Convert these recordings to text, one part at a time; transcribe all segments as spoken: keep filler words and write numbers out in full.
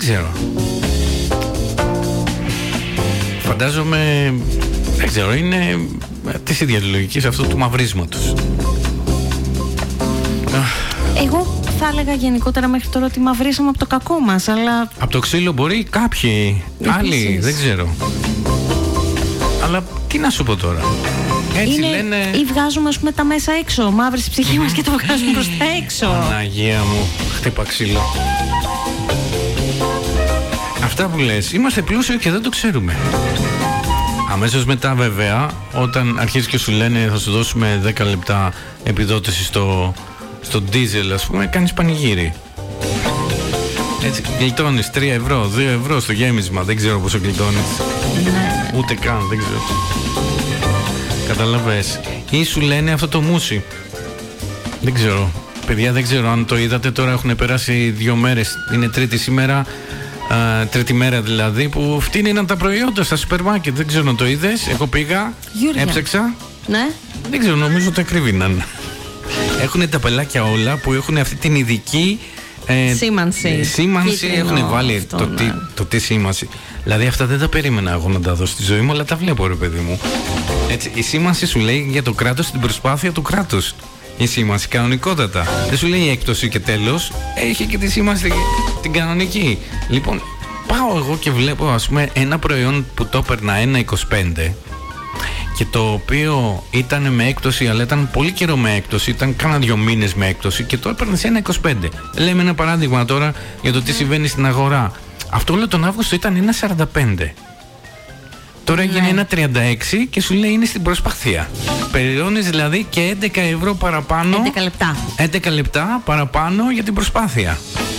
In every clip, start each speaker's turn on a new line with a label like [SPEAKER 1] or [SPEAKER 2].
[SPEAKER 1] ξέρω. Φαντάζομαι, δεν ξέρω, είναι της ίδιας λογικής αυτού του μαυρίσματος.
[SPEAKER 2] Εγώ θα έλεγα γενικότερα μέχρι τώρα ότι μαυρίσαμε από το κακό μας, αλλά...
[SPEAKER 1] Από το ξύλο μπορεί κάποιοι, επίσης. Άλλοι, δεν ξέρω. Αλλά τι να σου πω τώρα. Έτσι
[SPEAKER 2] είναι,
[SPEAKER 1] λένε...
[SPEAKER 2] Ή βγάζουμε, ας πούμε, τα μέσα έξω. Μαύρη ψυχή μας και το βγάζουμε προς τα έξω.
[SPEAKER 1] Παναγία μου, χτύπα ξύλο. Αυτά που λες, είμαστε πλούσιοι και δεν το ξέρουμε. Αμέσως μετά βέβαια, όταν αρχίζει και σου λένε θα σου δώσουμε δέκα λεπτά επιδότηση στο, στο ντίζελ, ας πούμε, κάνεις πανηγύρι. Έτσι, γλιτώνεις τρία ευρώ, δύο ευρώ στο γέμισμα, δεν ξέρω πόσο γλιτώνεις.
[SPEAKER 2] Ναι.
[SPEAKER 1] Ούτε καν, δεν ξέρω. Καταλαβες. Ή σου λένε αυτό το μουσι. Δεν ξέρω. Παιδιά, δεν ξέρω αν το είδατε, τώρα έχουν περάσει δύο μέρες. Είναι τρίτη σήμερα, α, τρίτη μέρα δηλαδή, που φτύνηναν τα προϊόντα στα σούπερ μάρκετ. Δεν ξέρω αν το είδες. Εγώ πήγα,
[SPEAKER 2] Γιούρια.
[SPEAKER 1] έψαξα.
[SPEAKER 2] Ναι.
[SPEAKER 1] Δεν ξέρω, νομίζω ότι ακρίβηναν. Έχουν τα πελάκια όλα που έχουν αυτή την ειδική ε,
[SPEAKER 2] σήμανση.
[SPEAKER 1] Σήμανση έχουν βάλει
[SPEAKER 2] αυτό,
[SPEAKER 1] το,
[SPEAKER 2] ναι.
[SPEAKER 1] τι, το τι σήμανση. Δηλαδή αυτά δεν τα περίμενα εγώ να τα δω στη ζωή μου, αλλά τα βλέπω, ρε παιδί μου. Έτσι, η σήμανση σου λέει για το κράτος, την προσπάθεια του κράτους. Η σήμανση κανονικότατα. Δεν σου λέει έκπτωση και τέλος. Έχει και τη σήμανση την κανονική. Λοιπόν, πάω εγώ και βλέπω, ας πούμε, ένα προϊόν που το έπαιρνα ένα είκοσι πέντε και το οποίο ήταν με έκπτωση, αλλά ήταν πολύ καιρό με έκπτωση, ήταν κάνα δύο μήνες με έκπτωση και το έπαιρνε σε ένα είκοσι πέντε. Λέμε ένα παράδειγμα τώρα για το τι συμβαίνει στην αγορά. Αυτό όλο τον Αύγουστο ήταν ένα σαράντα πέντε. Τώρα έγινε ένα τριάντα έξι και σου λέει είναι στην προσπάθεια. Περιώνεις δηλαδή και έντεκα ευρώ παραπάνω.
[SPEAKER 2] έντεκα λεπτά.
[SPEAKER 1] έντεκα λεπτά παραπάνω για την προσπάθεια.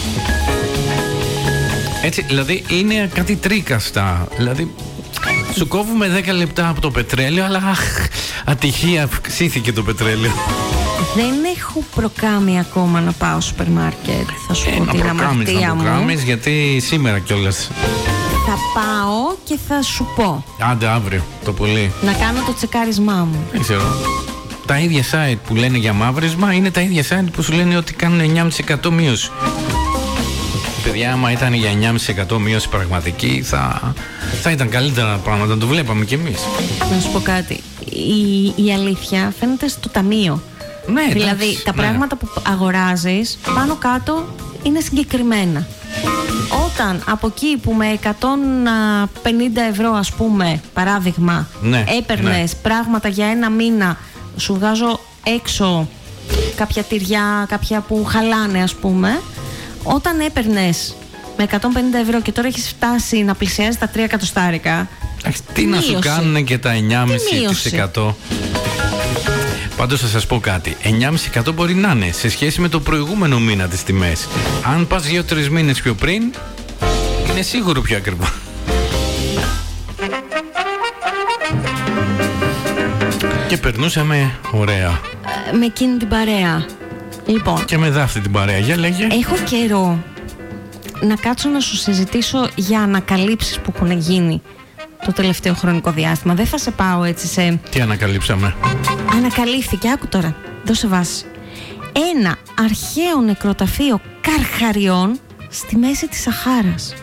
[SPEAKER 1] Έτσι, δηλαδή είναι κάτι τρίκαστα. Δηλαδή σου κόβουμε δέκα λεπτά από το πετρέλαιο, αλλά αχ, ατυχία αυξήθηκε το πετρέλαιο.
[SPEAKER 2] Δεν έχω προκάμει ακόμα να πάω στο σούπερ μάρκετ. Θα σου
[SPEAKER 1] Ε,
[SPEAKER 2] πω
[SPEAKER 1] να
[SPEAKER 2] την
[SPEAKER 1] προκάμεις, να
[SPEAKER 2] αμαρτία μου.
[SPEAKER 1] προκάμεις, γιατί σήμερα κιόλας.
[SPEAKER 2] Θα πάω και θα σου πω.
[SPEAKER 1] Άντε αύριο το πολύ.
[SPEAKER 2] Να κάνω το τσεκάρισμά μου.
[SPEAKER 1] Δεν ξέρω. Τα ίδια site που λένε για μαύρισμα είναι τα ίδια site που σου λένε ότι κάνουν εννιά κόμμα πέντε τοις εκατό μείωση. Παιδιά, άμα ήταν για εννιά κόμμα πέντε τοις εκατό μείωση πραγματική, θα, θα ήταν καλύτερα τα πράγματα. Το βλέπαμε κι εμείς.
[SPEAKER 2] Να σου πω κάτι. Η, η αλήθεια φαίνεται στο ταμείο.
[SPEAKER 1] Ναι,
[SPEAKER 2] δηλαδή,
[SPEAKER 1] εντάξει,
[SPEAKER 2] τα
[SPEAKER 1] ναι.
[SPEAKER 2] πράγματα που αγοράζεις πάνω κάτω είναι συγκεκριμένα. Όταν από εκεί που με εκατόν πενήντα ευρώ, ας πούμε, παράδειγμα,
[SPEAKER 1] ναι,
[SPEAKER 2] έπαιρνες
[SPEAKER 1] ναι.
[SPEAKER 2] πράγματα για ένα μήνα, σου βγάζω έξω κάποια τυριά, κάποια που χαλάνε, ας πούμε. Όταν έπαιρνες με εκατόν πενήντα ευρώ και τώρα έχεις φτάσει να πλησιάζει τα τρία εκατοστάρικα.
[SPEAKER 1] Τι να σου κάνουν και τα εννιά κόμμα πέντε τοις εκατό. Πάντως θα σας πω κάτι. εννιά κόμμα πέντε τοις εκατό μπορεί να είναι σε σχέση με το προηγούμενο μήνα τις τιμές. Αν πας δύο τρεις μήνες πιο πριν, είναι σίγουρο πιο ακριβό. Και περνούσαμε ωραία.
[SPEAKER 2] Ε, με εκείνη την παρέα. Λοιπόν.
[SPEAKER 1] Και με δάφτη την παρέα. Για λέγε.
[SPEAKER 2] Έχω καιρό να κάτσω να σου συζητήσω για ανακαλύψεις που έχουν γίνει το τελευταίο χρονικό διάστημα. Δεν θα σε πάω έτσι σε...
[SPEAKER 1] Τι ανακαλύψαμε?
[SPEAKER 2] Ανακαλύφθηκε, άκου τώρα, δώσε βάση. Ένα αρχαίο νεκροταφείο καρχαριών στη μέση της Σαχάρας.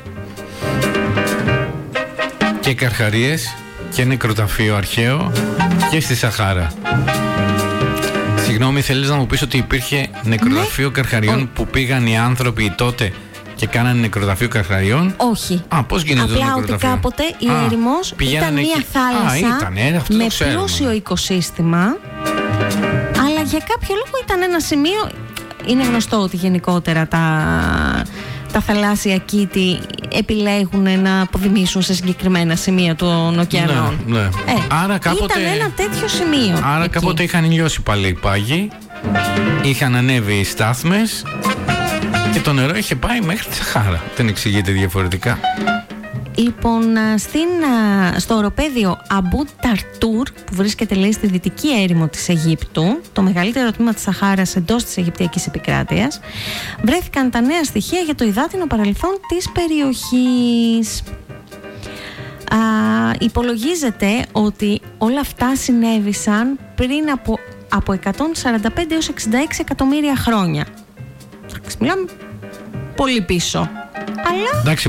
[SPEAKER 1] Και καρχαρίες και νεκροταφείο αρχαίο και στη Σαχάρα. Συγγνώμη, θέλεις να μου πεις ότι υπήρχε νεκροταφείο ναι. καρχαριών Ο... που πήγαν οι άνθρωποι τότε και κάνανε νεκροταφείο καρχαριών?
[SPEAKER 2] Όχι.
[SPEAKER 1] Α, πώς γίνεται
[SPEAKER 2] απλά
[SPEAKER 1] το νεκροταφείο?
[SPEAKER 2] Απλά ότι κάποτε η Α, έρημος ήταν μια
[SPEAKER 1] εκεί.
[SPEAKER 2] θάλασσα
[SPEAKER 1] Α, ήτανε, αυτό
[SPEAKER 2] με
[SPEAKER 1] το
[SPEAKER 2] πλούσιο οικοσύστημα, αλλά για κάποιο λόγο ήταν ένα σημείο. Είναι γνωστό ότι γενικότερα τα, τα θαλάσσια κήτη επιλέγουν να αποδημήσουν σε συγκεκριμένα σημεία των ωκεανών.
[SPEAKER 1] Ναι, ναι.
[SPEAKER 2] Ε,
[SPEAKER 1] άρα κάποτε,
[SPEAKER 2] ήταν ένα τέτοιο σημείο.
[SPEAKER 1] Άρα
[SPEAKER 2] εκεί.
[SPEAKER 1] κάποτε είχαν λιώσει πάλι οι πάγοι, είχαν ανέβει οι στάθμες και το νερό είχε πάει μέχρι τη Σαχάρα. Δεν εξηγείται διαφορετικά.
[SPEAKER 2] Λοιπόν, στην, στο οροπέδιο Αμπού Ταρτούρ, που βρίσκεται λέει στη δυτική έρημο της Αιγύπτου, το μεγαλύτερο τμήμα της Σαχάρας εντός της Αιγυπτιακής επικράτειας, βρέθηκαν τα νέα στοιχεία για το υδάτινο παρελθόν της περιοχής. Α, υπολογίζεται ότι όλα αυτά συνέβησαν πριν από, από εκατόν σαράντα πέντε έως εξήντα έξι εκατομμύρια χρόνια. Μιλάμε πολύ πίσω. Αλλά...
[SPEAKER 1] Εντάξει,